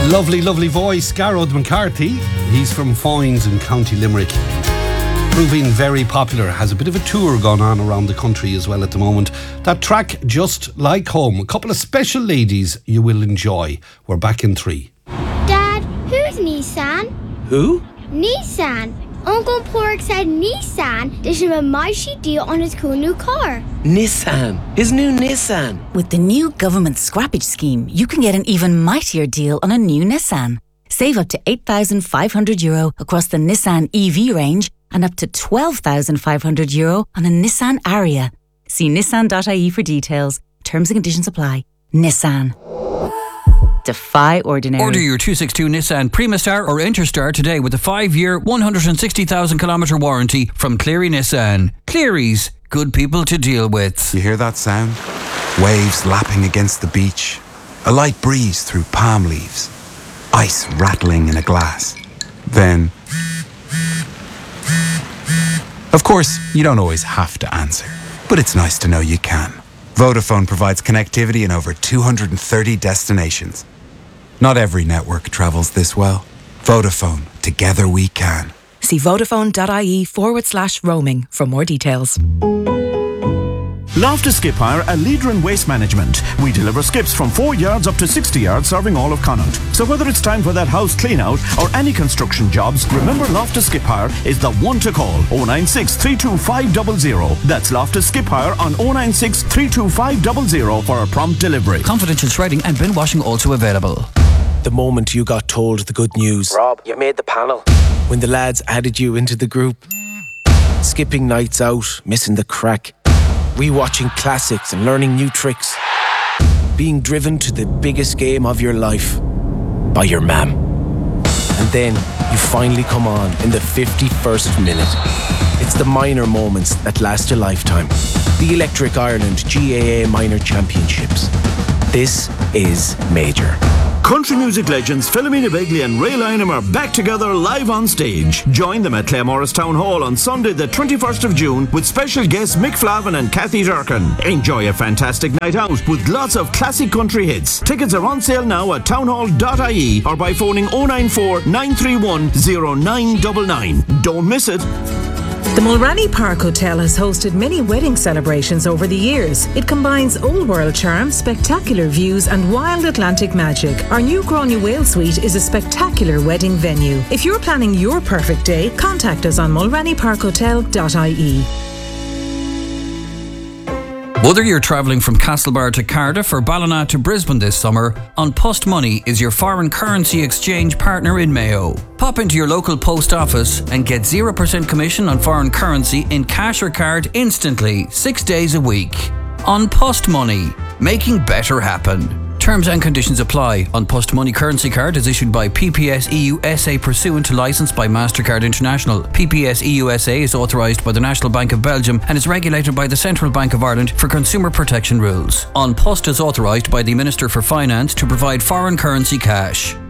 Lovely, lovely voice, Garrod McCarthy. He's from Foynes in County Limerick. Proving very popular, has a bit of a tour going on around the country as well at the moment. That track, Just Like Home, a couple of special ladies you will enjoy. We're back in 3. Dad, who's Nissan? Who? Nissan. Uncle Pork said Nissan did him a mighty deal on his cool new car. Nissan. His new Nissan. With the new government scrappage scheme, you can get an even mightier deal on a new Nissan. Save up to €8,500 across the Nissan EV range and up to €12,500 on a Nissan Ariya. See nissan.ie for details. Terms and conditions apply. Nissan. Defy ordinary. Order your 262 Nissan Primastar or Interstar today with a 5-year, 160,000 kilometre warranty from Cleary Nissan. Cleary's, good people to deal with. You hear that sound? Waves lapping against the beach. A light breeze through palm leaves. Ice rattling in a glass. Then... Of course, you don't always have to answer, but it's nice to know you can. Vodafone provides connectivity in over 230 destinations. Not every network travels this well. Vodafone, together we can. See vodafone.ie/roaming for more details. Loftus Skip Hire, a leader in waste management. We deliver skips from 4 yards up to 60 yards, serving all of Connaught. So whether it's time for that house clean out or any construction jobs, remember Loftus Skip Hire is the one to call. 096 325 00. That's Loftus Skip Hire on 096 325 00 for a prompt delivery. Confidential shredding and bin washing also available. The moment you got told the good news. Rob, you made the panel. When the lads added you into the group. Skipping nights out, missing the crack. Rewatching classics and learning new tricks. Being driven to the biggest game of your life by your mam. And then you finally come on in the 51st minute. It's the minor moments that last a lifetime. The Electric Ireland GAA Minor Championships. This is major. Country music legends Philomena Begley and Ray Lynham are back together live on stage. Join them at Claremorris Town Hall on Sunday the 21st of June with special guests Mick Flavin and Kathy Durkin. Enjoy a fantastic night out with lots of classic country hits. Tickets are on sale now at townhall.ie or by phoning 094 931 0999. Don't miss it. The Mulranny Park Hotel has hosted many wedding celebrations over the years. It combines old world charm, spectacular views and wild Atlantic magic. Our new Gráinne Whale Suite is a spectacular wedding venue. If you're planning your perfect day, contact us on mulrannyparkhotel.ie. Whether you're travelling from Castlebar to Cardiff or Ballina to Brisbane this summer, An Post Money is your foreign currency exchange partner in Mayo. Pop into your local post office and get 0% commission on foreign currency in cash or card instantly, 6 days a week. An Post Money, making better happen. Terms and conditions apply. An Post Money currency card is issued by PPS EU SA pursuant to licence by MasterCard International. PPS EU SA is authorised by the National Bank of Belgium and is regulated by the Central Bank of Ireland for consumer protection rules. An Post is authorised by the Minister for Finance to provide foreign currency cash.